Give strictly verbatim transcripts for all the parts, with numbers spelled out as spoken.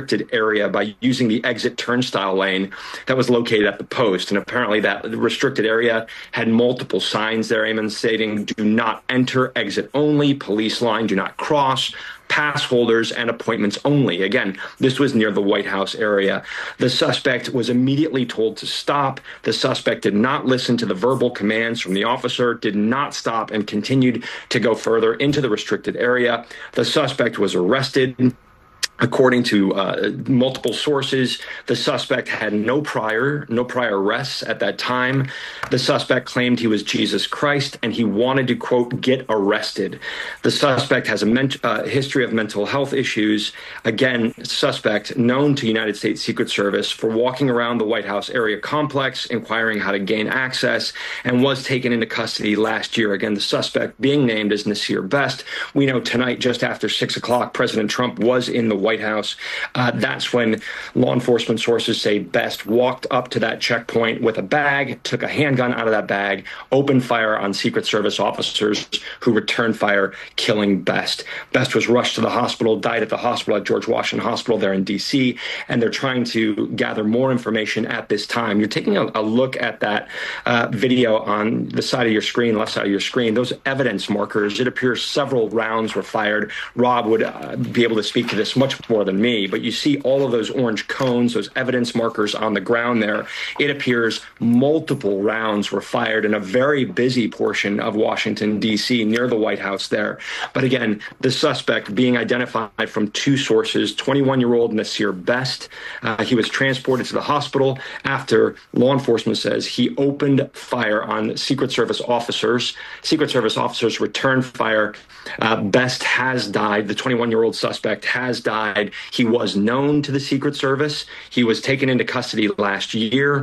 restricted area by using the exit turnstile lane that was located at the post. And apparently that restricted area had multiple signs there, Eamon, stating do not enter, exit only, police line, do not cross, pass holders and appointments only. Again, this was near the White House area. The suspect was immediately told to stop. The suspect did not listen to the verbal commands from the officer, did not stop, and continued to go further into the restricted area. The suspect was arrested. According to uh, multiple sources, the suspect had no prior, no prior arrests at that time. The suspect claimed he was Jesus Christ and he wanted to, quote, get arrested. The suspect has a ment- uh, history of mental health issues. Again, suspect known to United States Secret Service for walking around the White House area complex, inquiring how to gain access, and was taken into custody last year. Again, the suspect being named as Nasir Best. We know tonight, just after six o'clock, President Trump was in the White White House. Uh, that's when law enforcement sources say Best walked up to that checkpoint with a bag, took a handgun out of that bag, opened fire on Secret Service officers who returned fire, killing Best. Best was rushed to the hospital, died at the hospital at George Washington Hospital there in D C, and they're trying to gather more information at this time. You're taking a, a look at that uh, video on the side of your screen, left side of your screen, those evidence markers. It appears several rounds were fired. Rob would uh, be able to speak to this much more than me, but you see all of those orange cones, those evidence markers on the ground there. It appears multiple rounds were fired in a very busy portion of Washington, D C, near the White House there. But again, the suspect being identified from two sources, twenty-one-year-old Nasir Best. Uh, he was transported to the hospital after law enforcement says he opened fire on Secret Service officers. Secret Service officers returned fire. Uh, Best has died. The twenty-one-year-old suspect has died. He was known to the Secret Service. He was taken into custody last year.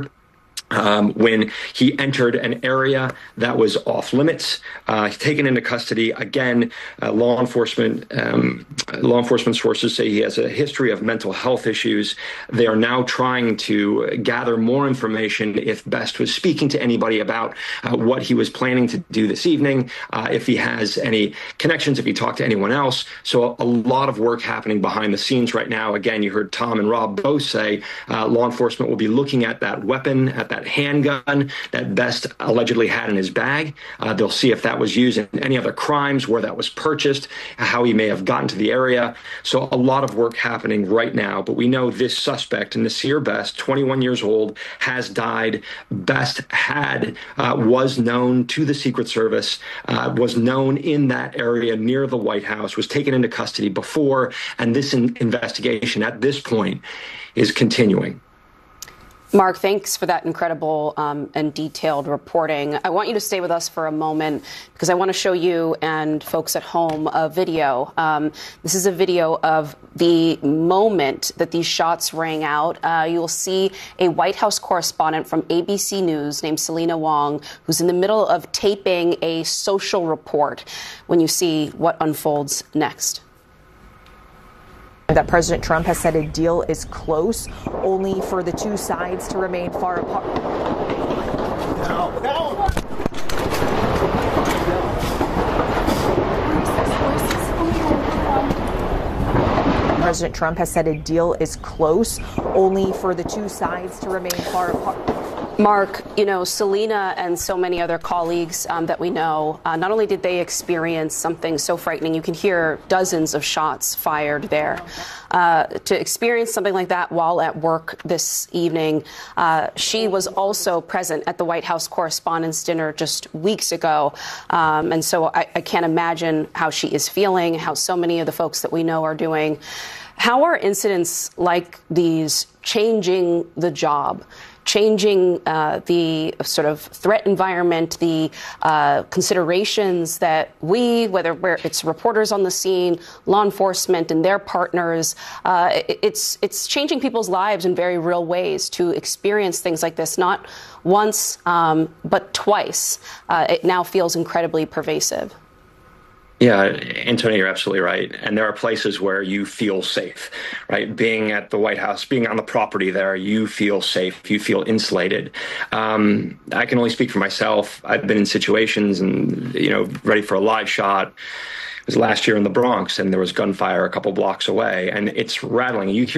Um, when he entered an area that was off limits, uh, taken into custody. Again, uh, law enforcement um, law enforcement sources say he has a history of mental health issues. They are now trying to gather more information if Best was speaking to anybody about uh, what he was planning to do this evening, uh, if he has any connections, if he talked to anyone else. So a lot of work happening behind the scenes right now. Again, you heard Tom and Rob both say uh, law enforcement will be looking at that weapon, at that handgun that Best allegedly had in his bag. Uh, they'll see if that was used in any other crimes, where that was purchased, how he may have gotten to the area. So a lot of work happening right now. But we know this suspect, Nasir Best, twenty-one years old, has died. Best had, uh, was known to the Secret Service, uh, was known in that area near the White House, was taken into custody before, and this in- investigation at this point is continuing. Mark, thanks for that incredible um, and detailed reporting. I want you to stay with us for a moment because I want to show you and folks at home a video. Um, this is a video of the moment that these shots rang out. Uh, you'll see a White House correspondent from A B C News named Selena Wong, who's in the middle of taping a social report when you see what unfolds next. That President Trump has said a deal is close, only for the two sides to remain far apart. No, no. President Trump has said a deal is close, only for the two sides to remain far apart. Mark, you know, Selena and so many other colleagues um, that we know, uh, not only did they experience something so frightening, you can hear dozens of shots fired there. Uh, to experience something like that while at work this evening, uh, she was also present at the White House Correspondents' Dinner just weeks ago. Um, and so I, I can't imagine how she is feeling, how so many of the folks that we know are doing. How are incidents like these changing the job? Changing uh, the sort of threat environment, the uh, considerations that we, whether we're, it's reporters on the scene, law enforcement and their partners, uh, it, it's it's changing people's lives in very real ways to experience things like this, not once, um, but twice. Uh, it now feels incredibly pervasive. Yeah, Antonio, you're absolutely right. And there are places where you feel safe, right? Being at the White House, being on the property there, you feel safe, you feel insulated. Um, I can only speak for myself. I've been in situations and, you know, ready for a live shot. It was last year in the Bronx, and there was gunfire a couple blocks away, and it's rattling. You hear the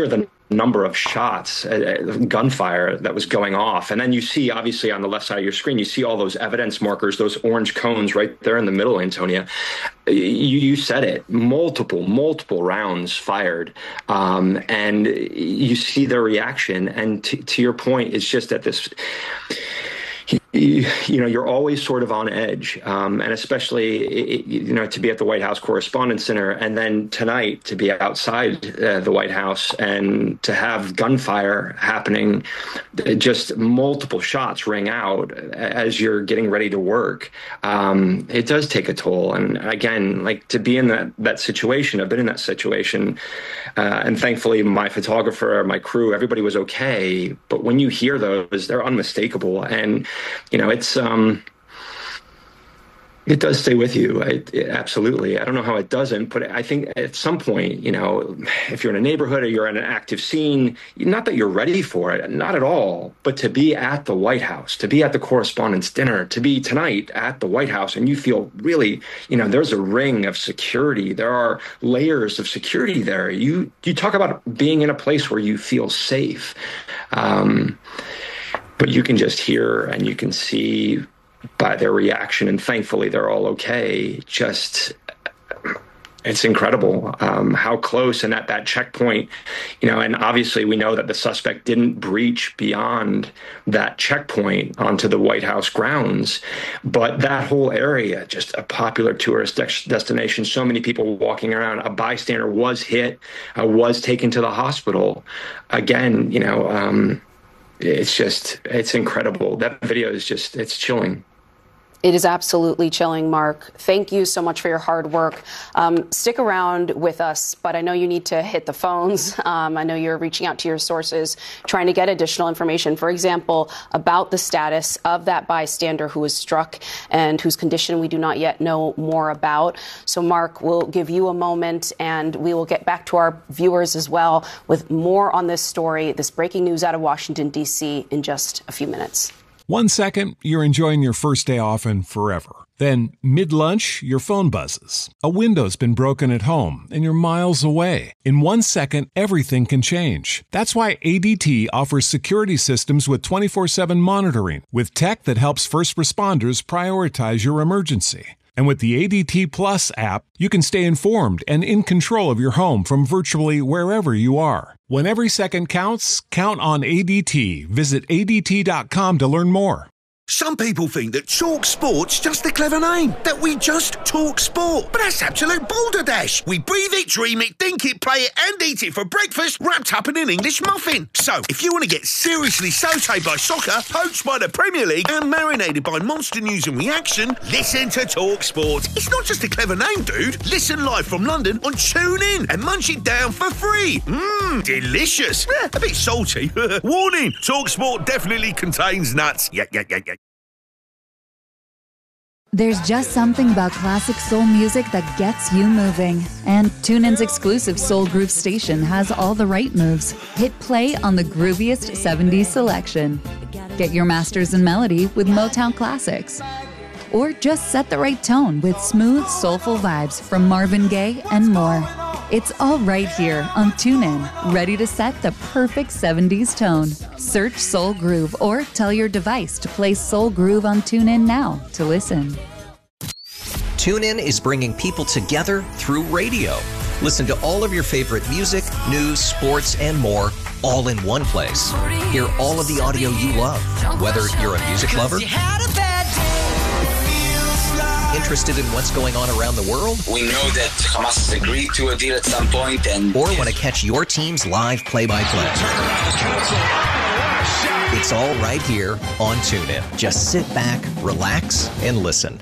number of shots, uh, gunfire that was going off. And then you see, obviously, on the left side of your screen, you see all those evidence markers, those orange cones right there in the middle, Antonia. You, you said it, multiple, multiple rounds fired. Um, and you see their reaction. And t- to your point, it's just that this... You, you know, you're always sort of on edge, um, and especially, you know, to be at the White House Correspondents' Center, and then tonight to be outside uh, the White House and to have gunfire happening, just multiple shots ring out as you're getting ready to work. Um, it does take a toll, and again, like to be in that that situation, I've been in that situation, uh, and thankfully, my photographer, my crew, everybody was okay. But when you hear those, they're unmistakable, and you know, it's um, it does stay with you. It, it, absolutely. I don't know how it doesn't, but I think at some point, you know, if you're in a neighborhood or you're in an active scene, not that you're ready for it, not at all, but to be at the White House, to be at the Correspondents' Dinner, to be tonight at the White House, and you feel really, you know, there's a ring of security. There are layers of security there. You you talk about being in a place where you feel safe. Um, But you can just hear and you can see by their reaction, and thankfully they're all okay. Just, it's incredible um, how close, and at that checkpoint, you know, and obviously we know that the suspect didn't breach beyond that checkpoint onto the White House grounds, but that whole area, just a popular tourist de- destination, so many people walking around. A bystander was hit, uh, was taken to the hospital. Again, you know, um, It's just, it's incredible. That video is just, it's chilling. It is absolutely chilling, Mark. Thank you so much for your hard work. Um, stick around with us, but I know you need to hit the phones. Um, I know you're reaching out to your sources, trying to get additional information, for example, about the status of that bystander who was struck and whose condition we do not yet know more about. So, Mark, we'll give you a moment, and we will get back to our viewers as well with more on this story, this breaking news out of Washington, D C, in just a few minutes. One second, you're enjoying your first day off and forever. Then, mid-lunch, your phone buzzes. A window's been broken at home, and you're miles away. In one second, everything can change. That's why A D T offers security systems with twenty-four seven monitoring, with tech that helps first responders prioritize your emergency. And with the A D T Plus app, you can stay informed and in control of your home from virtually wherever you are. When every second counts, count on A D T. Visit A D T dot com to learn more. Some people think that Talk Sport's just a clever name, that we just talk sport. But that's absolute balderdash. We breathe it, dream it, think it, play it, and eat it for breakfast, wrapped up in an English muffin. So, if you want to get seriously sautéed by soccer, poached by the Premier League, and marinated by monster news and reaction, listen to Talk Sport. It's not just a clever name, dude. Listen live from London on TuneIn and munch it down for free. Mmm, delicious. Eh, a bit salty. Warning, Talk Sport definitely contains nuts. Yeah, yeah, yeah, yeah. There's just something about classic soul music that gets you moving. And TuneIn's exclusive Soul Groove station has all the right moves. Hit play on the grooviest seventies selection. Get your masters in melody with Motown classics. Or just set the right tone with smooth, soulful vibes from Marvin Gaye and more. It's all right here on TuneIn, ready to set the perfect seventies tone. Search Soul Groove or tell your device to play Soul Groove on TuneIn now to listen. TuneIn is bringing people together through radio. Listen to all of your favorite music, news, sports, and more, all in one place. Hear all of the audio you love, whether you're a music lover, interested in what's going on around the world? We know that Hamas has agreed to a deal at some point, and or want to catch your team's live play-by-play. It's all right here on TuneIn. Just sit back, relax, and listen.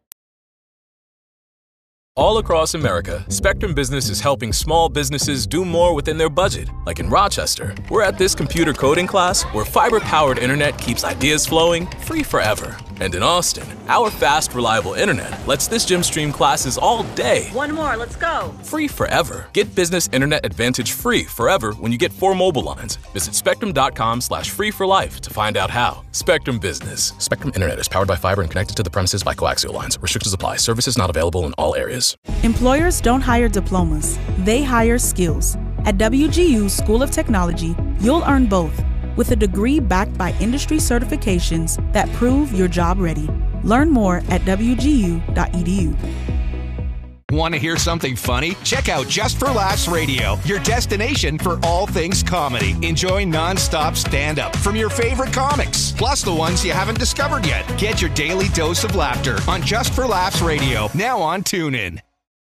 All across America, Spectrum Business is helping small businesses do more within their budget. Like in Rochester, we're at this computer coding class where fiber-powered internet keeps ideas flowing free forever. And in Austin, our fast, reliable internet lets this gym stream classes all day. One more, let's go. Free forever. Get Business Internet Advantage free forever when you get four mobile lines. Visit spectrum.com slash free for life to find out how. Spectrum Business. Spectrum Internet is powered by fiber and connected to the premises by coaxial lines. Restrictions apply. Services not available in all areas. Employers don't hire diplomas. They hire skills. At W G U School of Technology, you'll earn both, with a degree backed by industry certifications that prove you're job ready. Learn more at w g u dot e d u. Want to hear something funny? Check out Just for Laughs Radio, your destination for all things comedy. Enjoy non-stop stand-up from your favorite comics, plus the ones you haven't discovered yet. Get your daily dose of laughter on Just for Laughs Radio, now on TuneIn.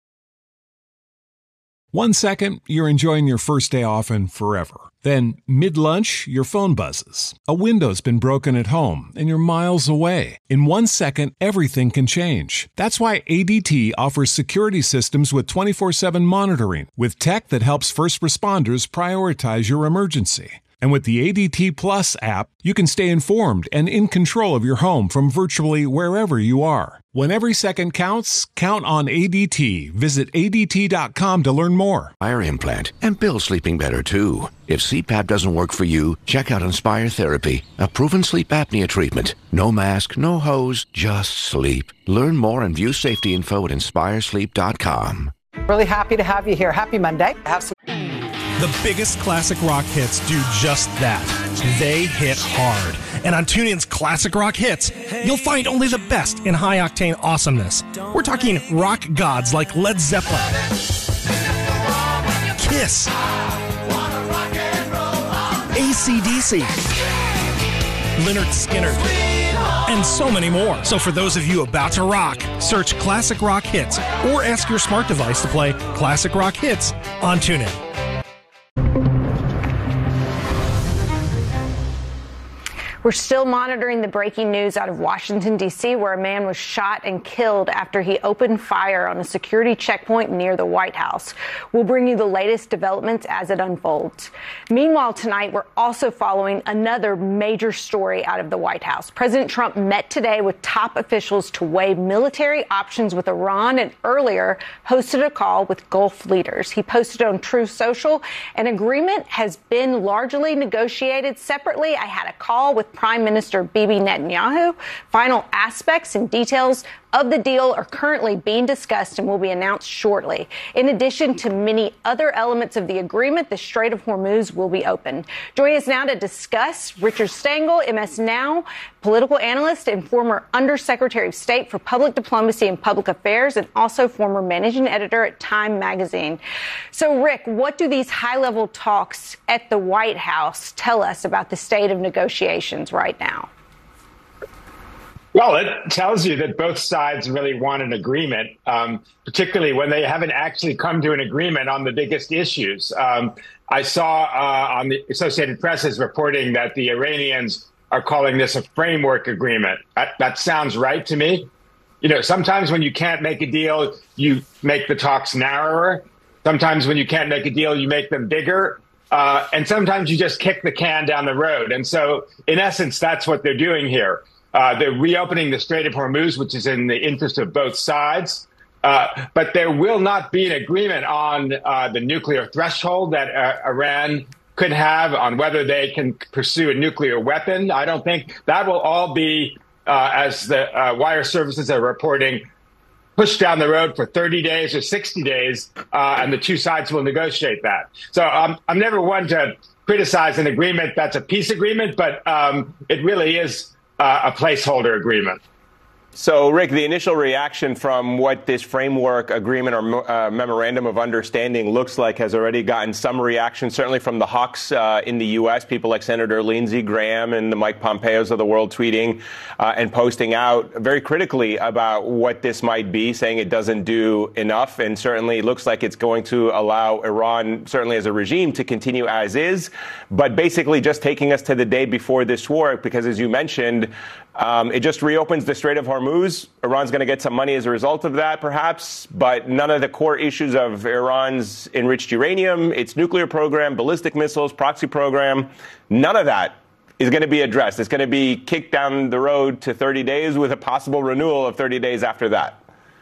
One second, you're enjoying your first day off and forever. Then, mid-lunch, your phone buzzes. A window's been broken at home, and you're miles away. In one second, everything can change. That's why A D T offers security systems with twenty-four seven monitoring, with tech that helps first responders prioritize your emergency. And with the A D T Plus app, you can stay informed and in control of your home from virtually wherever you are. When every second counts, count on A D T. Visit A D T dot com to learn more. Inspire implant, and Bill's sleeping better too. If C PAP doesn't work for you, check out Inspire Therapy, a proven sleep apnea treatment. No mask, no hose, just sleep. Learn more and view safety info at inspire sleep dot com. Really happy to have you here. Happy Monday. Have some. The biggest classic rock hits do just that. They hit hard. And on TuneIn's Classic Rock Hits, you'll find only the best in high-octane awesomeness. We're talking rock gods like Led Zeppelin, Kiss, A C D C, Lynyrd Skynyrd, and so many more. So for those of you about to rock, search Classic Rock Hits or ask your smart device to play Classic Rock Hits on TuneIn. We're still monitoring the breaking news out of Washington, D C, where a man was shot and killed after he opened fire on a security checkpoint near the White House. We'll bring you the latest developments as it unfolds. Meanwhile, tonight, we're also following another major story out of the White House. President Trump met today with top officials to weigh military options with Iran and earlier hosted a call with Gulf leaders. He posted on Truth Social, an agreement has been largely negotiated separately. I had a call with Prime Minister Bibi Netanyahu. Final aspects and details of the deal are currently being discussed and will be announced shortly. In addition to many other elements of the agreement, the Strait of Hormuz will be open. Joining us now to discuss, Richard Stengel, M S Now, political analyst and former Undersecretary of State for Public Diplomacy and Public Affairs, and also former managing editor at Time Magazine. So, Rick, what do these high-level talks at the White House tell us about the state of negotiations right now? Well, it tells you that both sides really want an agreement, um, particularly when they haven't actually come to an agreement on the biggest issues. Um, I saw uh, on the Associated Press is reporting that the Iranians are calling this a framework agreement. That, that sounds right to me. You know, sometimes when you can't make a deal, you make the talks narrower. Sometimes when you can't make a deal, you make them bigger. Uh, and sometimes you just kick the can down the road. And so, in essence, that's what they're doing here. Uh, they're reopening the Strait of Hormuz, which is in the interest of both sides. Uh, but there will not be an agreement on uh, the nuclear threshold that uh, Iran could have, on whether they can pursue a nuclear weapon. I don't think that will all be, uh, as the uh, wire services are reporting, pushed down the road for thirty days or sixty days, uh, and the two sides will negotiate that. So um, I'm never one to criticize an agreement that's a peace agreement, but um, it really is Uh, a placeholder agreement. So, Rick, the initial reaction from what this framework agreement or uh, memorandum of understanding looks like has already gotten some reaction, certainly from the hawks uh, in the U S, people like Senator Lindsey Graham and the Mike Pompeos of the world tweeting uh, and posting out very critically about what this might be, saying it doesn't do enough. And certainly it looks like it's going to allow Iran, certainly as a regime, to continue as is, but basically just taking us to the day before this war, because as you mentioned, Um, it just reopens the Strait of Hormuz. Iran's going to get some money as a result of that, perhaps, but none of the core issues of Iran's enriched uranium, its nuclear program, ballistic missiles, proxy program, none of that is going to be addressed. It's going to be kicked down the road to thirty days with a possible renewal of thirty days after that.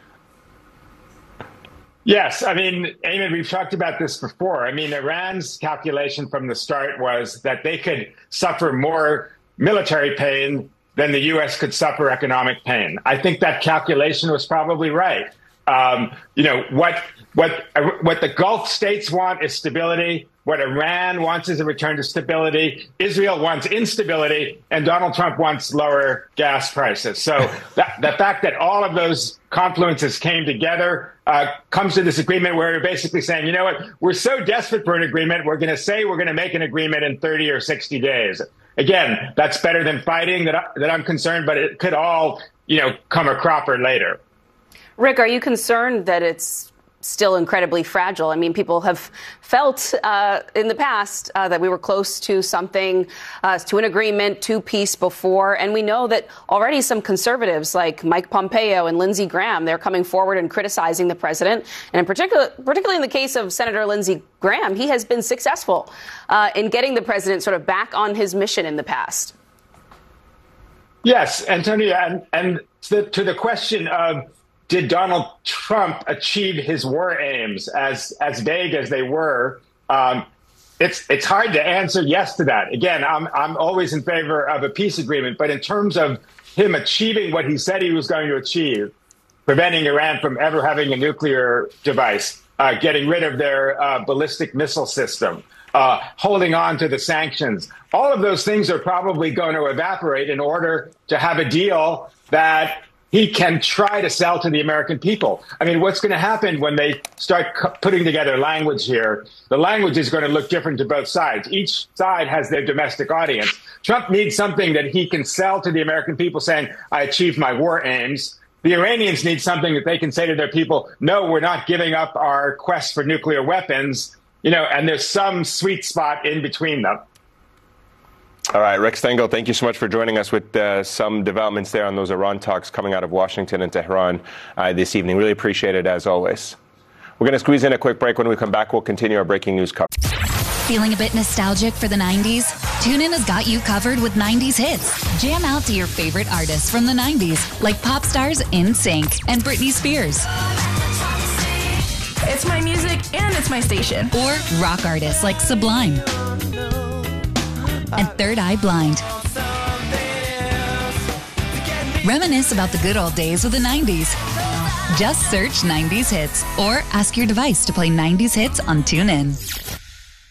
Yes. I mean, Eamon, we've talked about this before. I mean, Iran's calculation from the start was that they could suffer more military pain then the U S could suffer economic pain. I think that calculation was probably right. Um, you know, what what what the Gulf states want is stability. What Iran wants is a return to stability. Israel wants instability, and Donald Trump wants lower gas prices. So that, the fact that all of those confluences came together uh, comes to this agreement where we're basically saying, you know what, we're so desperate for an agreement, we're going to say we're going to make an agreement in thirty or sixty days. Again, that's better than fighting, that, I, that I'm concerned, but it could all, you know, come a cropper later. Rick, are you concerned that it's still incredibly fragile? I mean, people have felt uh, in the past uh, that we were close to something, uh, to an agreement, to peace before. And we know that already some conservatives like Mike Pompeo and Lindsey Graham, they're coming forward and criticizing the president. And in particular, particularly in the case of Senator Lindsey Graham, he has been successful uh, in getting the president sort of back on his mission in the past. Yes, Antonia, and, and to, to the question of did Donald Trump achieve his war aims, as as vague as they were? Um, it's it's hard to answer yes to that. Again, I'm I'm always in favor of a peace agreement, but in terms of him achieving what he said he was going to achieve, preventing Iran from ever having a nuclear device, uh, getting rid of their uh, ballistic missile system, uh, holding on to the sanctions, all of those things are probably going to evaporate in order to have a deal that he can try to sell to the American people. I mean, what's going to happen when they start cu- putting together language here? The language is going to look different to both sides. Each side has their domestic audience. Trump needs something that he can sell to the American people saying, I achieved my war aims. The Iranians need something that they can say to their people, no, we're not giving up our quest for nuclear weapons. You know, and there's some sweet spot in between them. All right, Rick Stengel, thank you so much for joining us with uh, some developments there on those Iran talks coming out of Washington and Tehran uh, this evening. Really appreciate it, as always. We're going to squeeze in a quick break. When we come back, we'll continue our breaking news coverage. Feeling a bit nostalgic for the nineties? TuneIn has got you covered with nineties hits. Jam out to your favorite artists from the nineties, like pop stars NSYNC and Britney Spears. It's my music and it's my station. Or rock artists like Sublime and Third Eye Blind. Reminisce about the good old days of the nineties. Just search nineties hits or ask your device to play nineties hits on TuneIn.